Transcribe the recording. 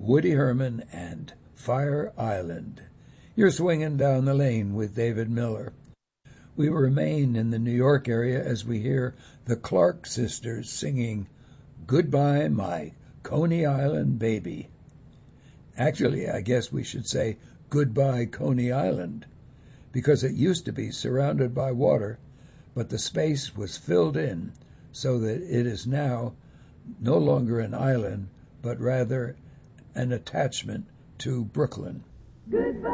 Woody Herman and Fire Island. You're swinging down the lane with David Miller. We remain in the New York area as we hear the Clark sisters singing Goodbye, My Coney Island Baby. Actually, I guess we should say Goodbye, Coney Island, because it used to be surrounded by water, but the space was filled in so that it is now no longer an island, but rather an attachment to Brooklyn. Goodbye.